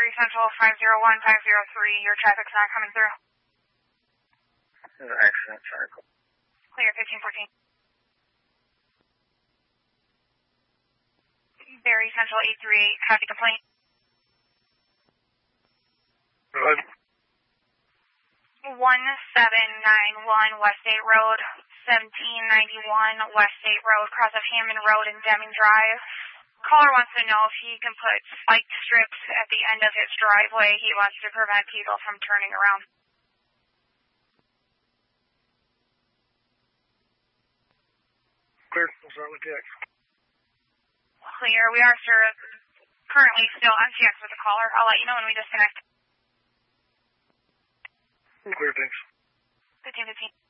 Berry Central 501-503. Your traffic's not coming through. There's an accident, sorry. Clear 1514. Berry Central 838. Have the complaint. Go ahead. 1791 West State Road, 1791 West State Road, cross of Hammond Road and Deming Drive. Caller wants to know if he can put spike strips at the end of his driveway. He wants to prevent people from turning around. Clear. We'll start with TX. Clear. We are, sir, currently still on TX with the caller. I'll let you know when we disconnect. Clear, thanks. 1515.